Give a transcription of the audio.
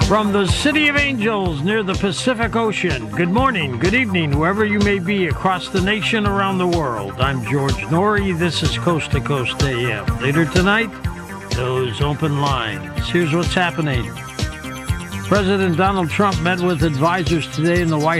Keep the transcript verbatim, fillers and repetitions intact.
From the City of Angels near the Pacific Ocean, good morning, good evening, wherever you may be across the nation, around the world. I'm George Norrie. This is Coast to Coast A M. Later tonight, those open lines. Here's what's happening. President Donald Trump met with advisors today in the White